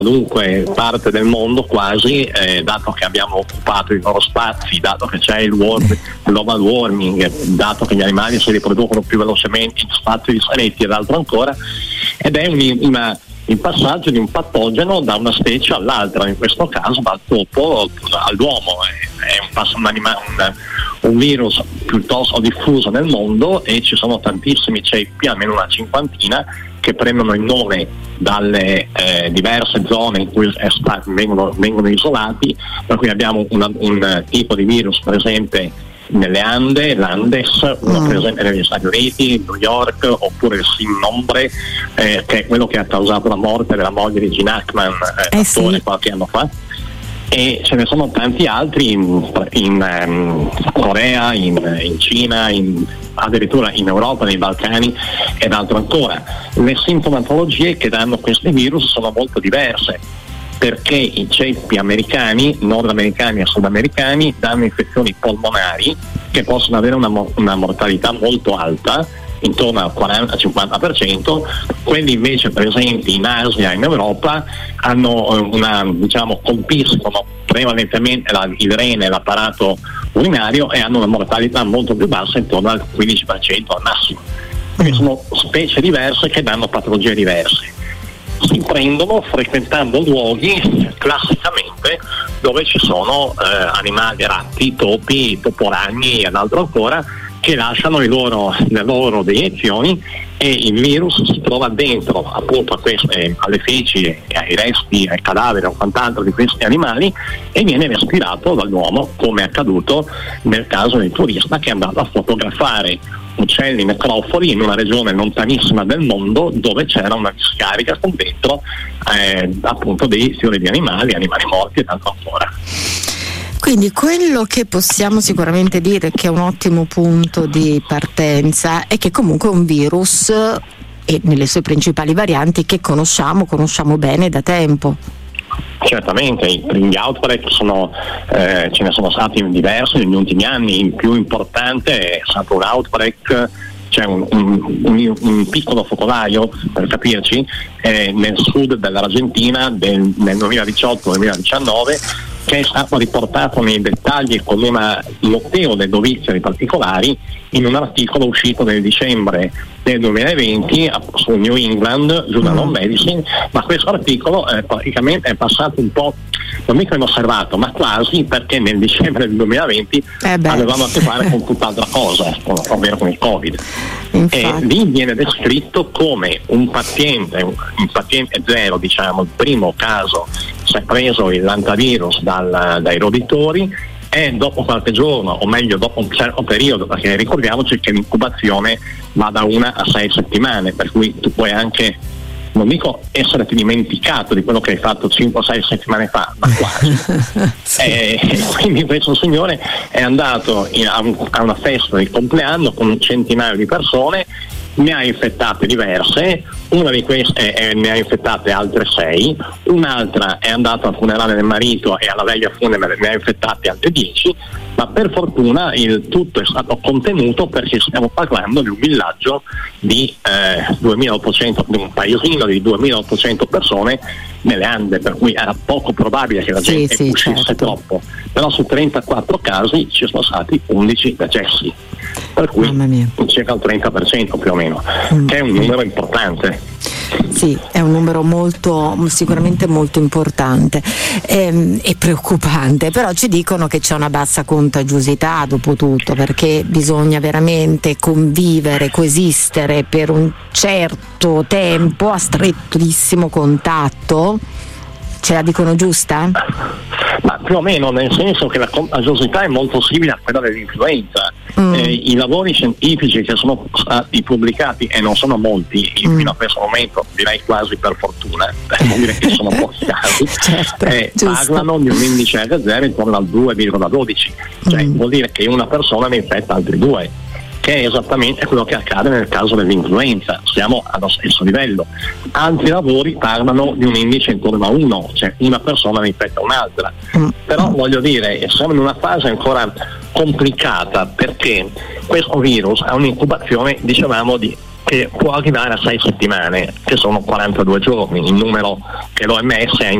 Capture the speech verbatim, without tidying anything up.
qualunque parte del mondo quasi, eh, dato che abbiamo occupato i loro spazi, dato che c'è il world, global warming, dato che gli animali si riproducono più velocemente in spazi ristretti ed altro ancora, ed è un, una, il passaggio di un patogeno da una specie all'altra, in questo caso dal topo all'uomo. È, è un, passo, un, anima, un, un virus piuttosto diffuso nel mondo e ci sono tantissimi ceppi, almeno una cinquantina, che prendono il nome dalle eh, diverse zone in cui è sta- vengono, vengono isolati, per cui abbiamo una, un tipo di virus presente nelle Ande, l'Andes, uno mm. presente negli Stati Uniti, New York, oppure il Sinombre, eh, che è quello che ha causato la morte della moglie di Gene Hackman, eh, eh attore, sì. qualche anno fa. E ce ne sono tanti altri in, in um, Corea, in, in Cina, in, addirittura in Europa, nei Balcani ed altro ancora. Le sintomatologie che danno questi virus sono molto diverse, perché i ceppi americani, nordamericani e sudamericani, danno infezioni polmonari che possono avere una, una mortalità molto alta, intorno al quaranta cinquanta per cento. Quelli invece presenti in Asia e in Europa hanno una, diciamo, colpiscono prevalentemente la, il rene e l'apparato urinario e hanno una mortalità molto più bassa, intorno al quindici per cento al massimo. Quindi sono specie diverse che danno patologie diverse. Si prendono frequentando luoghi classicamente dove ci sono eh, animali, ratti, topi, toporagni ed altro ancora, che lasciano i loro, le loro deiezioni e il virus si trova dentro appunto a queste, alle feci, ai resti, ai cadaveri o quant'altro di questi animali e viene respirato dall'uomo, come è accaduto nel caso del turista che è andato a fotografare uccelli necrofori in una regione lontanissima del mondo dove c'era una discarica con dentro eh, appunto dei fiori di animali, animali morti e tanto ancora. Quindi quello che possiamo sicuramente dire che è un ottimo punto di partenza è che comunque è un virus e nelle sue principali varianti che conosciamo, conosciamo bene da tempo. Certamente, gli outbreak sono, eh, ce ne sono stati diversi negli ultimi anni. Il più importante è stato un outbreak, cioè un, un, un, un piccolo focolaio, per capirci, eh, nel sud dell'Argentina del, nel duemiladiciotto duemiladiciannove, che è stato riportato nei dettagli con una notevole dovizia di particolari in un articolo uscito nel dicembre del duemilaventi su New England Journal of Medicine, ma questo articolo eh, praticamente è passato un po', non mica inosservato, ma quasi, perché nel dicembre del duemilaventi eh avevamo a che fare con tutt'altra cosa, ovvero con il Covid. Infatti. E lì viene descritto come un paziente, un paziente zero, diciamo, il primo caso si è preso il lantavirus dal, dai roditori e dopo qualche giorno, o meglio dopo un certo periodo, perché ricordiamoci che l'incubazione va da una a sei settimane, per cui tu puoi anche, non dico esserti dimenticato di quello che hai fatto cinque o sei settimane fa, ma quasi. Sì. E quindi questo signore è andato in, a, un, a una festa di compleanno con un centinaio di persone, ne ha infettate diverse, una di queste eh, ne ha infettate altre sei, un'altra è andata al funerale del marito e alla veglia funebre ne ha infettate altre dieci, ma per fortuna il tutto è stato contenuto perché stiamo parlando di un villaggio di eh, duemilaottocento, di un paesino di duemilaottocento persone nelle Ande, per cui era poco probabile che la sì, gente sì, uscisse certo. troppo, però su trentaquattro casi ci sono stati undici decessi, per cui circa il trenta per cento più o meno, mm. che è un numero importante. Sì, è un numero molto, sicuramente molto importante e, e preoccupante, però ci dicono che c'è una bassa contagiosità dopo tutto, perché bisogna veramente convivere, coesistere per un certo tempo a strettissimo contatto. Ce la dicono giusta? Ma più o meno, nel senso che la contagiosità è molto simile a quella dell'influenza. Mm. Eh, I lavori scientifici che sono stati pubblicati, e non sono molti, mm. fino a questo momento, direi quasi per fortuna, vuol dire che sono pochi casi, certo, eh, parlano di un indice R zero intorno al due virgola dodici, cioè mm. vuol dire che una persona ne infetta altri due, che è esattamente quello che accade nel caso dell'influenza, siamo allo stesso livello. Altri lavori parlano di un indice intorno a uno, cioè una persona ne infetta un'altra, mm. però voglio dire, siamo in una fase ancora complicata perché questo virus ha un'incubazione, dicevamo, di che può arrivare a sei settimane, che sono quarantadue giorni, il numero che l'O M S ha